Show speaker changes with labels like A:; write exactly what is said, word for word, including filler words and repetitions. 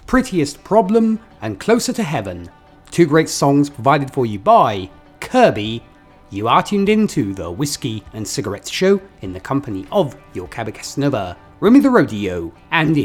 A: Prettiest Problem, and Closer to Heaven. Two great songs provided for you by Kirby. You are tuned into the Whiskey and Cigarettes Show in the company of your Cabba Casanova, Remy the Rodeo, and